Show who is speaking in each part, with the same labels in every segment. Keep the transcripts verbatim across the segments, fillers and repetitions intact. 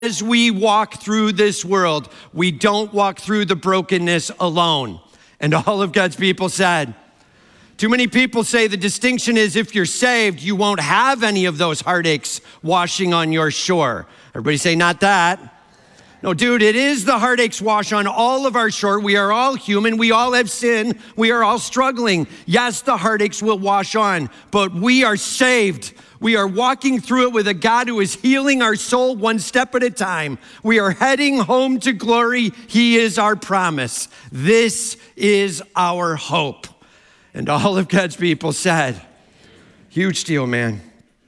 Speaker 1: as we walk through this world, we don't walk through the brokenness alone. And all of God's people said, too many people say the distinction is if you're saved, you won't have any of those heartaches washing on your shore. Everybody say, not that. No, dude, it is the heartaches wash on all of our shore. We are all human. We all have sin. We are all struggling. Yes, the heartaches will wash on, but we are saved. We are walking through it with a God who is healing our soul one step at a time. We are heading home to glory. He is our promise. This is our hope. And all of God's people said, huge deal, man.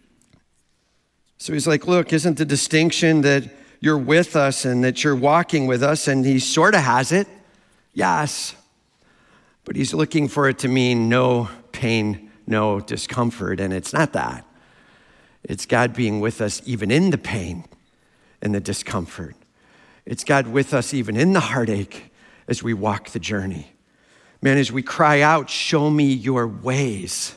Speaker 1: So he's like, look, isn't the distinction that you're with us and that you're walking with us? And he sort of has it. Yes. But he's looking for it to mean no pain, no discomfort. And it's not that. It's God being with us even in the pain and the discomfort. It's God with us even in the heartache as we walk the journey. Man, as we cry out, show me your ways.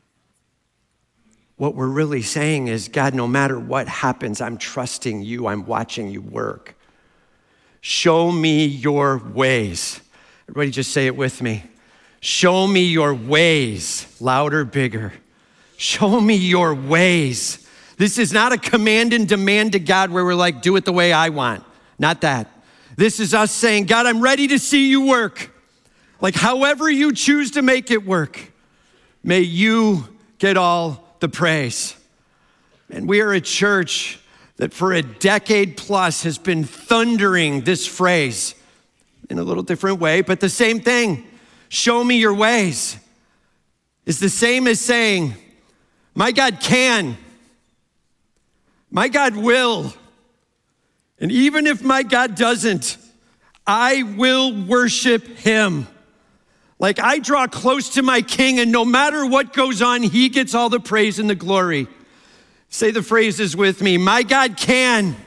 Speaker 1: What we're really saying is, God, no matter what happens, I'm trusting you. I'm watching you work. Show me your ways. Everybody just say it with me. Show me your ways. Louder, bigger. Show me your ways. This is not a command and demand to God where we're like, do it the way I want. Not that. This is us saying, God, I'm ready to see you work. Like however you choose to make it work, may you get all the praise. And we are a church that for a decade plus has been thundering this phrase in a little different way, but the same thing. Show me your ways is the same as saying, my God can, my God will, and even if my God doesn't, I will worship him. Like I draw close to my King, and no matter what goes on, he gets all the praise and the glory. Say the phrases with me. My God can.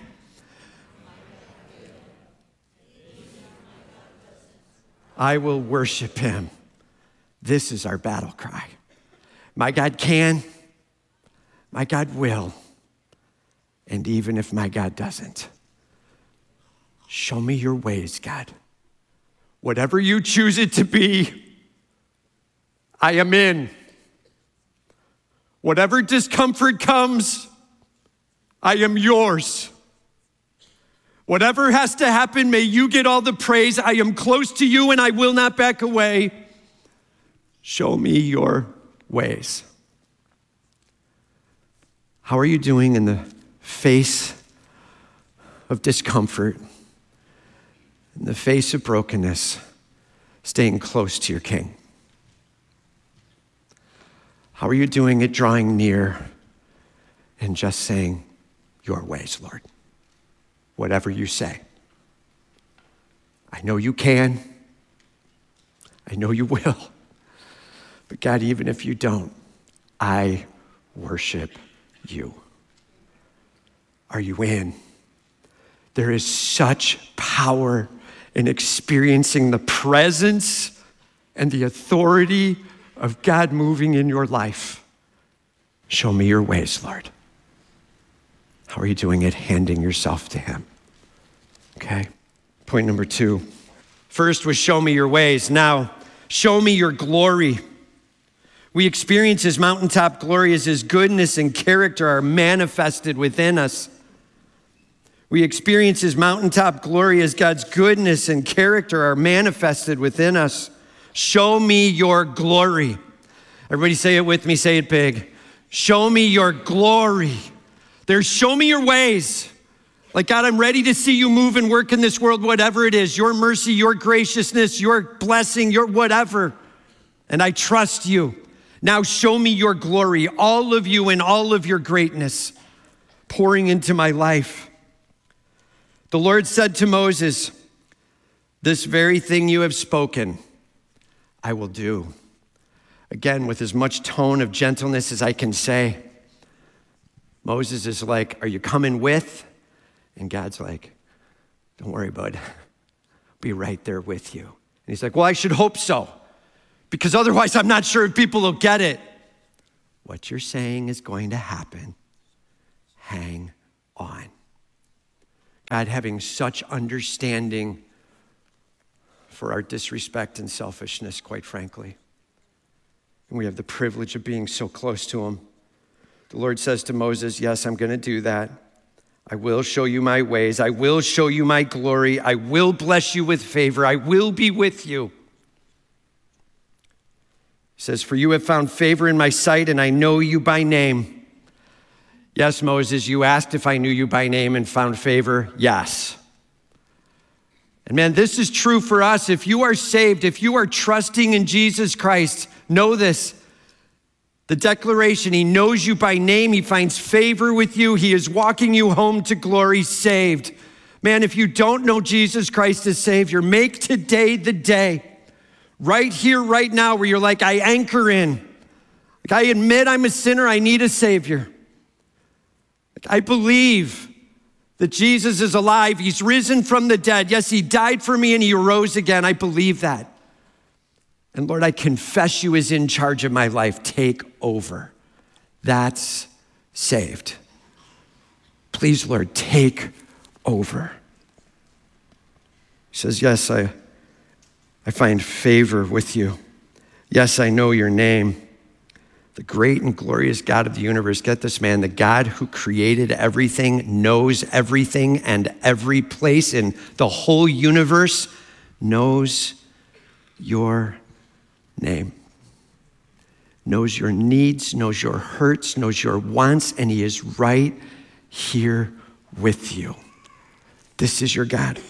Speaker 1: I will worship him. This is our battle cry. My God can. My God will. And even if my God doesn't, show me your ways, God. Whatever you choose it to be, I am in. Whatever discomfort comes, I am yours. Whatever has to happen, may you get all the praise. I am close to you and I will not back away. Show me your ways. How are you doing in the face of discomfort, in the face of brokenness, staying close to your King? How are you doing at drawing near and just saying, your ways, Lord? Whatever you say. I know you can. I know you will. But God, even if you don't, I worship you. Are you in? There is such power in experiencing the presence and the authority of God moving in your life. Show me your ways, Lord. How are you doing it? Handing yourself to him. Okay. Point number two. First was show me your ways. Now, show me your glory. We experience his mountaintop glory as his goodness and character are manifested within us. We experience his mountaintop glory as God's goodness and character are manifested within us. Show me your glory. Everybody say it with me, say it big. Show me your glory. There's show me your ways. Like, God, I'm ready to see you move and work in this world, whatever it is, your mercy, your graciousness, your blessing, your whatever. And I trust you. Now show me your glory, all of you and all of your greatness pouring into my life. The Lord said to Moses, this very thing you have spoken, I will do. Again, with as much tone of gentleness as I can say. Moses is like, are you coming with? And God's like, don't worry, bud. I'll be right there with you. And he's like, well, I should hope so. Because otherwise, I'm not sure if people will get it. What you're saying is going to happen. Hang on. God, having such understanding for our disrespect and selfishness, quite frankly. And we have the privilege of being so close to him. The Lord says to Moses, yes, I'm going to do that. I will show you my ways. I will show you my glory. I will bless you with favor. I will be with you. He says, for you have found favor in my sight, and I know you by name. Yes, Moses, you asked if I knew you by name and found favor. Yes. And man, this is true for us. If you are saved, if you are trusting in Jesus Christ, know this. The declaration, he knows you by name. He finds favor with you. He is walking you home to glory, saved. Man, if you don't know Jesus Christ as Savior, make today the day. Right here, right now, where you're like, I anchor in. Like, I admit I'm a sinner. I need a Savior. Like, I believe that Jesus is alive. He's risen from the dead. Yes, he died for me and he arose again. I believe that. And Lord, I confess you as in charge of my life. Take over. That's saved. Please, Lord, take over. He says, yes, I, I find favor with you. Yes, I know your name. The great and glorious God of the universe. Get this, man. The God who created everything, knows everything, and every place in the whole universe knows your name. Knows your needs, knows your hurts, knows your wants, and he is right here with you. This is your God.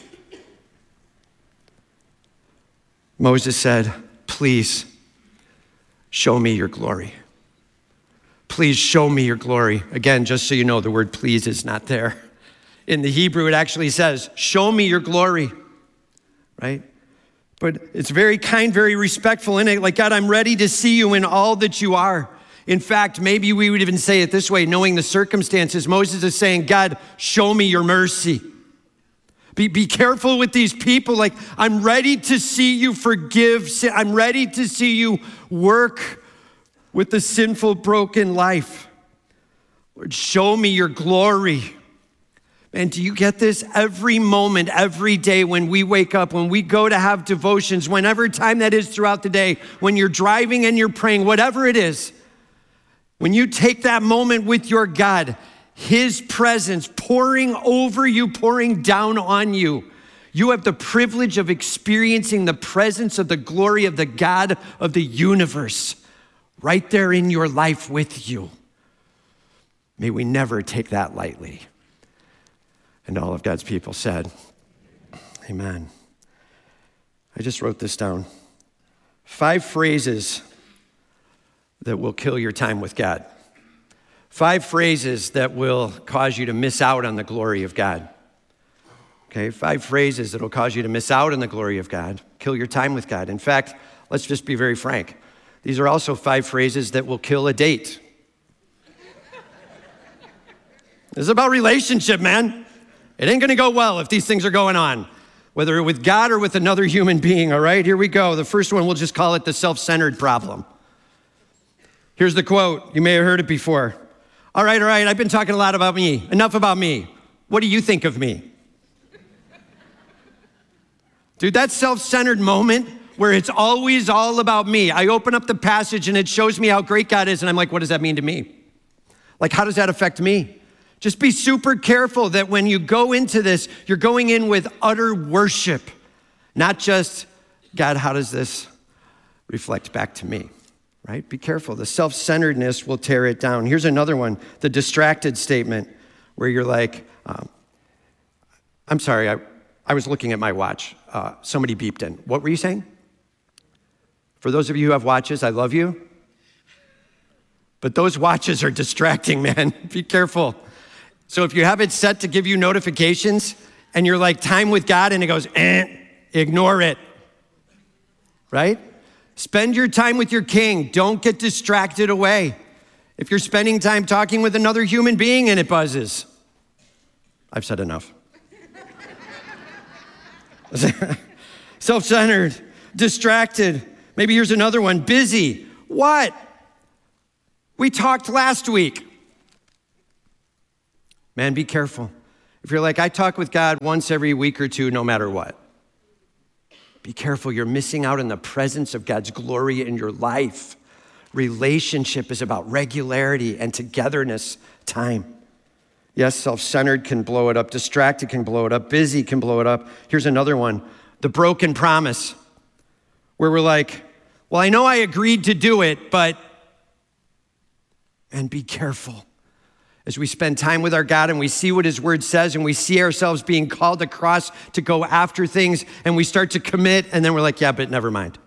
Speaker 1: Moses said, please show me your glory. Please show me your glory. Again, just so you know, the word please is not there. In the Hebrew, it actually says, show me your glory, right? But it's very kind, very respectful in it. Like, God, I'm ready to see you in all that you are. In fact, maybe we would even say it this way, knowing the circumstances. Moses is saying, God, show me your mercy. Be, be careful with these people. Like, I'm ready to see you forgive sin. I'm ready to see you work with the sinful, broken life. Lord, show me your glory. Man, do you get this? Every moment, every day when we wake up, when we go to have devotions, whenever time that is throughout the day, when you're driving and you're praying, whatever it is, when you take that moment with your God, his presence pouring over you, pouring down on you, you have the privilege of experiencing the presence of the glory of the God of the universe right there in your life with you. May we never take that lightly. And all of God's people said, amen. I just wrote this down. Five phrases that will kill your time with God. Five phrases that will cause you to miss out on the glory of God. Okay, five phrases that will cause you to miss out on the glory of God, kill your time with God. In fact, let's just be very frank. These are also five phrases that will kill a date. This is about relationship, man. It ain't gonna go well if these things are going on, whether with God or with another human being, all right? Here we go. The first one, we'll just call it the self-centered problem. Here's the quote. You may have heard it before. All right, all right, I've been talking a lot about me. Enough about me. What do you think of me? Dude, that self-centered moment where it's always all about me. I open up the passage and it shows me how great God is, and I'm like, what does that mean to me? Like, how does that affect me? Just be super careful that when you go into this, you're going in with utter worship, not just, God, how does this reflect back to me, right? Be careful. The self-centeredness will tear it down. Here's another one, the distracted statement, where you're like, um, I'm sorry, I, I was looking at my watch. Uh, somebody beeped in. What were you saying? For those of you who have watches, I love you. But those watches are distracting, man. Be careful. So if you have it set to give you notifications and you're like, time with God, and it goes, eh, ignore it, right? Spend your time with your King. Don't get distracted away. If you're spending time talking with another human being and it buzzes, I've said enough. Self-centered, distracted. Maybe here's another one, busy. What? We talked last week. Man, be careful. If you're like, I talk with God once every week or two, no matter what, be careful. You're missing out on the presence of God's glory in your life. Relationship is about regularity and togetherness, time. Yes, self-centered can blow it up. Distracted can blow it up. Busy can blow it up. Here's another one. The broken promise, where we're like, well, I know I agreed to do it, but, and be careful. As we spend time with our God and we see what his word says and we see ourselves being called across to go after things and we start to commit and then we're like, yeah, but never mind.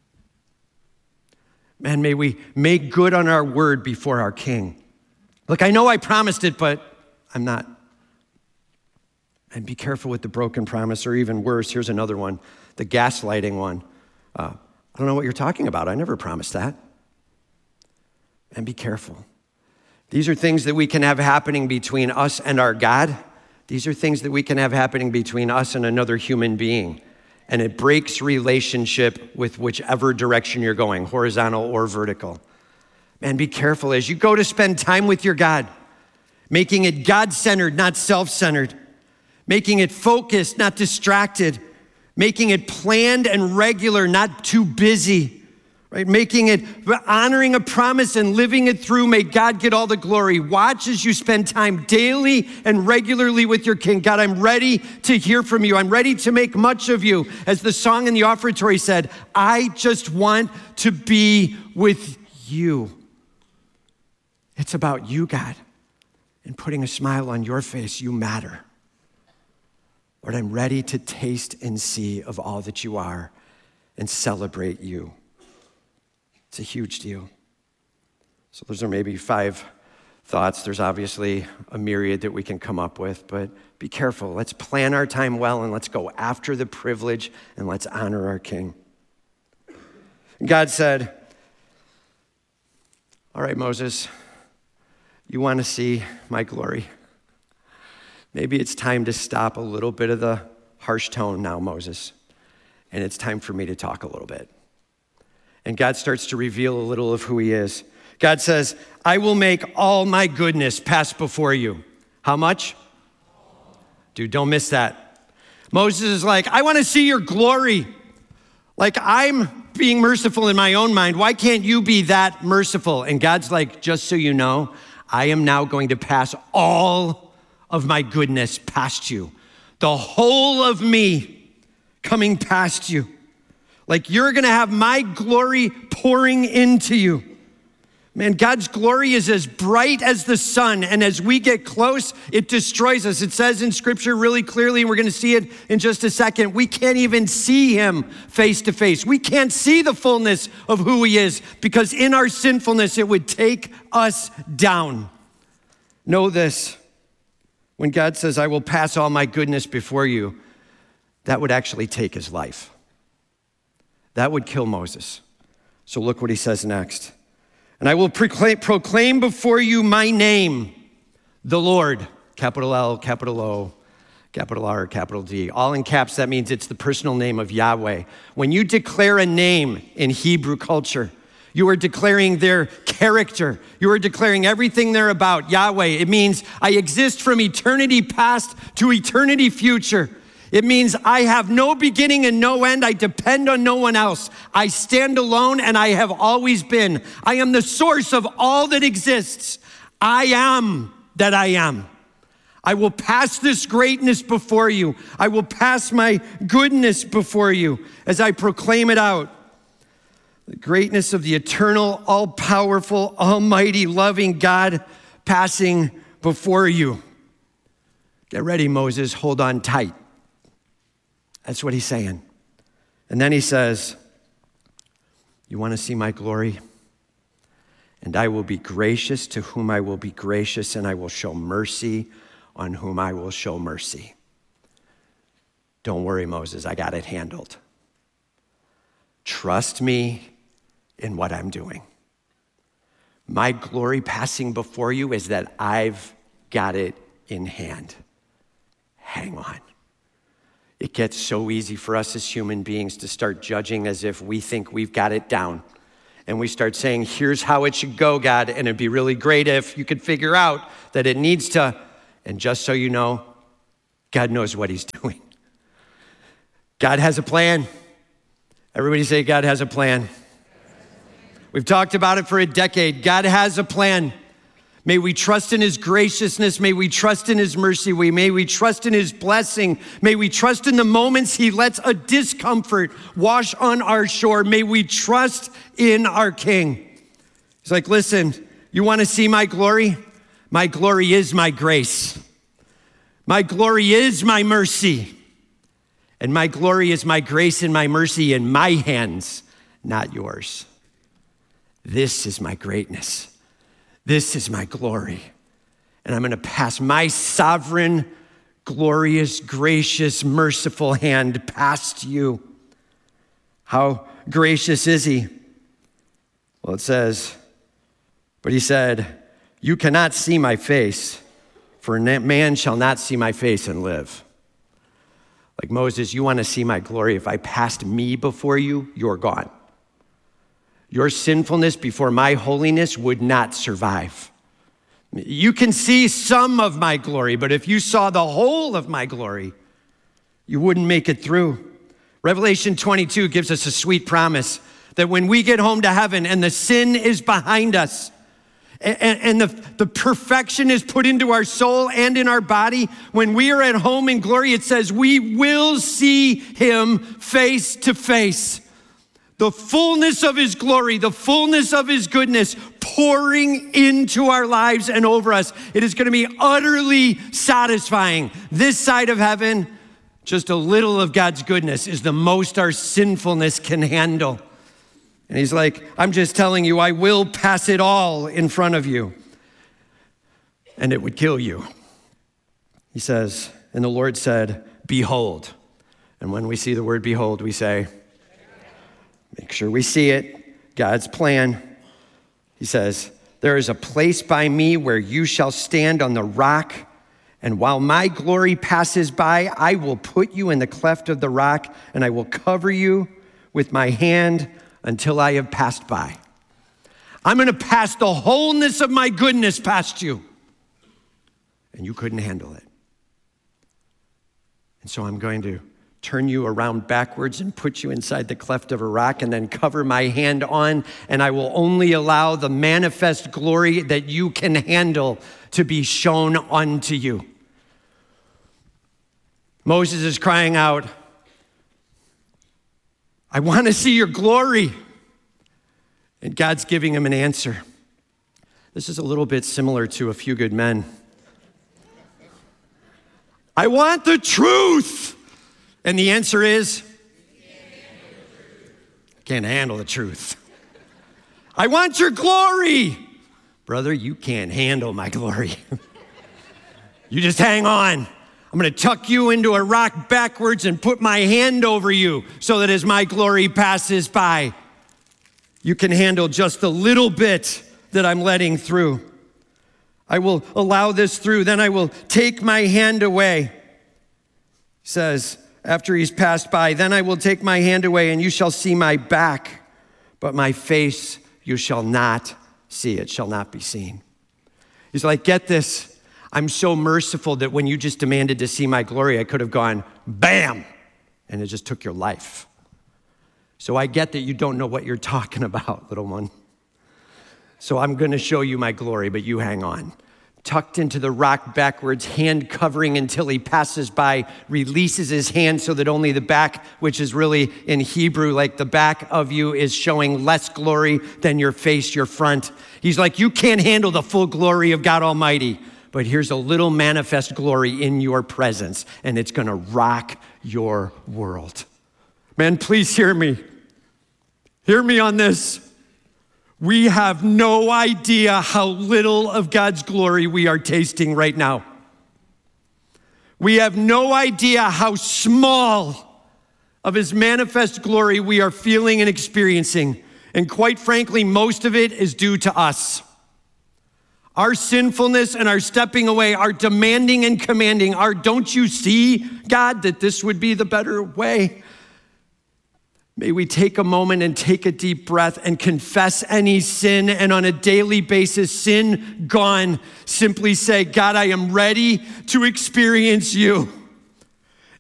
Speaker 1: Man, may we make good on our word before our King. Look, I know I promised it, but I'm not. And be careful with the broken promise, or even worse, here's another one, the gaslighting one. Uh, I don't know what you're talking about. I never promised that. And be careful. These are things that we can have happening between us and our God. These are things that we can have happening between us and another human being. And it breaks relationship with whichever direction you're going, horizontal or vertical. Man, be careful as you go to spend time with your God, making it God-centered, not self-centered, making it focused, not distracted, making it planned and regular, not too busy. Right, making it, honoring a promise and living it through. May God get all the glory. Watch as you spend time daily and regularly with your King. God, I'm ready to hear from you. I'm ready to make much of you. As the song in the offertory said, I just want to be with you. It's about you, God, and putting a smile on your face. You matter. Lord, I'm ready to taste and see of all that you are and celebrate you. It's a huge deal. So those are maybe five thoughts. There's obviously a myriad that we can come up with, but be careful. Let's plan our time well and let's go after the privilege and let's honor our King. God said, all right, Moses, you want to see my glory? Maybe it's time to stop a little bit of the harsh tone now, Moses, and it's time for me to talk a little bit. And God starts to reveal a little of who he is. God says, I will make all my goodness pass before you. How much? Dude, don't miss that. Moses is like, I want to see your glory. Like, I'm being merciful in my own mind. Why can't you be that merciful? And God's like, just so you know, I am now going to pass all of my goodness past you. The whole of me coming past you. Like, you're going to have my glory pouring into you. Man, God's glory is as bright as the sun, and as we get close, it destroys us. It says in Scripture really clearly, and we're going to see it in just a second, we can't even see him face to face. We can't see the fullness of who he is, because in our sinfulness, it would take us down. Know this, when God says, I will pass all my goodness before you, that would actually take his life. That would kill Moses. So look what he says next. And I will proclaim, proclaim before you my name, the Lord, capital L, capital O, capital R, capital D. All in caps, that means it's the personal name of Yahweh. When you declare a name in Hebrew culture, you are declaring their character. You are declaring everything they're about, Yahweh. It means I exist from eternity past to eternity future. It means I have no beginning and no end. I depend on no one else. I stand alone and I have always been. I am the source of all that exists. I am that I am. I will pass this greatness before you. I will pass my goodness before you as I proclaim it out. The greatness of the eternal, all-powerful, almighty, loving God passing before you. Get ready, Moses. Hold on tight. That's what he's saying. And then he says, you want to see my glory? And I will be gracious to whom I will be gracious, and I will show mercy on whom I will show mercy. Don't worry, Moses, I got it handled. Trust me in what I'm doing. My glory passing before you is that I've got it in hand. Hang on. It gets so easy for us as human beings to start judging as if we think we've got it down. And we start saying, here's how it should go, God. And it'd be really great if you could figure out that it needs to. And just so you know, God knows what he's doing. God has a plan. Everybody say, God has a plan. We've talked about it for a decade. God has a plan. May we trust in his graciousness. May we trust in his mercy. May we trust in his blessing. May we trust in the moments he lets a discomfort wash on our shore. May we trust in our King. He's like, listen, you want to see my glory? My glory is my grace. My glory is my mercy. And my glory is my grace and my mercy in my hands, not yours. This is my greatness. This is my glory. And I'm going to pass my sovereign, glorious, gracious, merciful hand past you. How gracious is he? Well, it says, but he said, you cannot see my face, for man shall not see my face and live. Like Moses, you want to see my glory. If I passed me before you, you're gone. Your sinfulness before my holiness would not survive. You can see some of my glory, but if you saw the whole of my glory, you wouldn't make it through. Revelation twenty-two gives us a sweet promise that when we get home to heaven and the sin is behind us, and, and the, the perfection is put into our soul and in our body, when we are at home in glory, it says we will see him face to face. The fullness of his glory, the fullness of his goodness pouring into our lives and over us. It is going to be utterly satisfying. This side of heaven, just a little of God's goodness is the most our sinfulness can handle. And he's like, I'm just telling you, I will pass it all in front of you. And it would kill you. He says, and the Lord said, behold. And when we see the word behold, we say, make sure we see it, God's plan. He says, there is a place by me where you shall stand on the rock, and while my glory passes by, I will put you in the cleft of the rock, and I will cover you with my hand until I have passed by. I'm gonna pass the wholeness of my goodness past you, and you couldn't handle it. And so I'm going to turn you around backwards and put you inside the cleft of a rock and then cover my hand on, and I will only allow the manifest glory that you can handle to be shown unto you. Moses is crying out, I want to see your glory. And God's giving him an answer. This is a little bit similar to A Few Good Men. I want the truth. And the answer is, can't handle the truth. I want your glory. Brother, you can't handle my glory. You just hang on. I'm going to tuck you into a rock backwards and put my hand over you so that as my glory passes by, you can handle just a little bit that I'm letting through. I will allow this through. Then I will take my hand away. He says, after he's passed by, then I will take my hand away and you shall see my back, but my face you shall not see. It shall not be seen. He's like, get this. I'm so merciful that when you just demanded to see my glory, I could have gone, bam, and it just took your life. So I get that you don't know what you're talking about, little one. So I'm going to show you my glory, but you hang on. Tucked into the rock backwards, hand covering until he passes by, releases his hand so that only the back, which is really in Hebrew, like the back of you is showing less glory than your face, your front. He's like, you can't handle the full glory of God Almighty. But here's a little manifest glory in your presence, and it's gonna rock your world. Man, please hear me. Hear me on this. We have no idea how little of God's glory we are tasting right now. We have no idea how small of his manifest glory we are feeling and experiencing. And quite frankly, most of it is due to us. Our sinfulness and our stepping away, our demanding and commanding, our don't you see, God, that this would be the better way. May we take a moment and take a deep breath and confess any sin, and on a daily basis, sin gone, simply say, God, I am ready to experience you.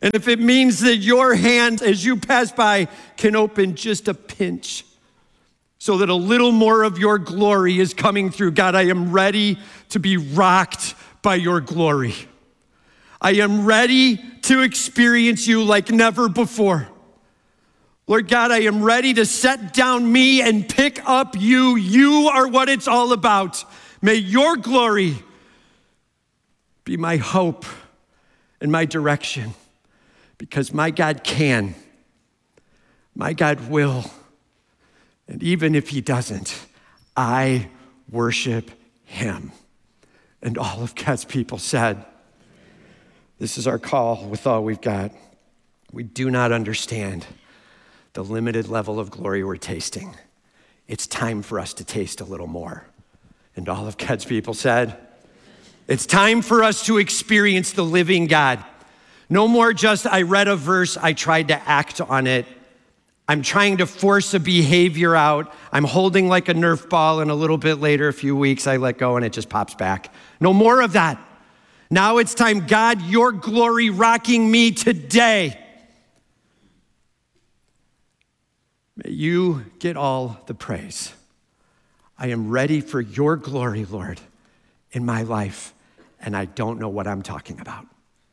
Speaker 1: And if it means that your hand, as you pass by, can open just a pinch so that a little more of your glory is coming through, God, I am ready to be rocked by your glory. I am ready to experience you like never before. Lord God, I am ready to set down me and pick up you. You are what it's all about. May your glory be my hope and my direction, because my God can, my God will, and even if he doesn't, I worship him. And all of God's people said, this is our call with all we've got. We do not understand the limited level of glory we're tasting. It's time for us to taste a little more. And all of God's people said, it's time for us to experience the living God. No more just, I read a verse, I tried to act on it. I'm trying to force a behavior out. I'm holding like a Nerf ball, and a little bit later, a few weeks, I let go and it just pops back. No more of that. Now it's time, God, your glory rocking me today. May you get all the praise. I am ready for your glory, Lord, in my life, and I don't know what I'm talking about.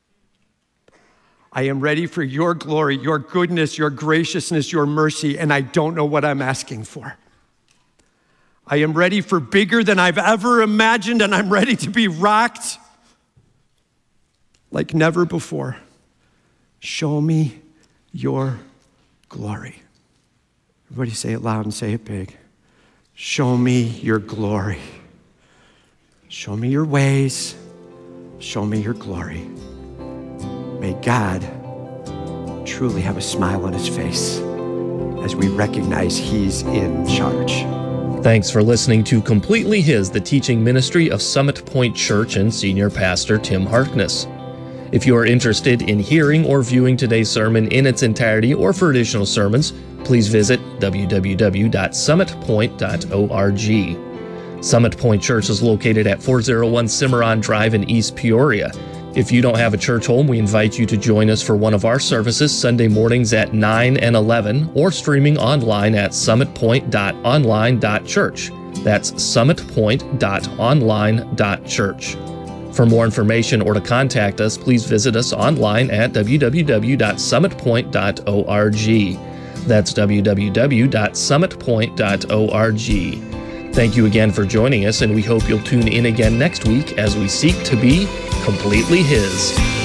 Speaker 1: I am ready for your glory, your goodness, your graciousness, your mercy, and I don't know what I'm asking for. I am ready for bigger than I've ever imagined, and I'm ready to be rocked like never before. Show me your glory. Everybody say it loud and say it big. Show me your glory. Show me your ways. Show me your glory. May God truly have a smile on his face as we recognize he's in charge.
Speaker 2: Thanks for listening to Completely His, the teaching ministry of Summit Point Church and Senior Pastor Tim Harkness. If you are interested in hearing or viewing today's sermon in its entirety or for additional sermons, please visit w w w dot summit point dot org. Summit Point Church is located at four oh one Cimarron Drive in East Peoria. If you don't have a church home, we invite you to join us for one of our services Sunday mornings at nine and eleven, or streaming online at summit point dot online dot church. That's summit point dot online dot church. For more information or to contact us, please visit us online at w w w dot summit point dot org. That's w w w dot summit point dot org. Thank you again for joining us, and we hope you'll tune in again next week as we seek to be completely His.